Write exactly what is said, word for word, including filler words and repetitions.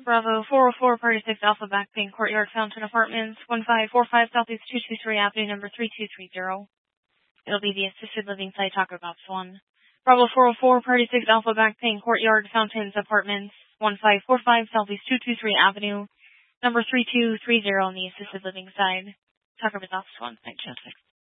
Bravo four oh four, Party six Alpha Back Bay Courtyard Fountain Apartments, one five four five Southeast two two three Avenue, number three two three zero. It'll be the assisted living site Taco Box one. Bravo four oh four, Party six Alpha Back Bay Courtyard Fountains Apartments, one five four five Southeast two two three Avenue, number three two three zero on the assisted living side. Taco Box one, night shift.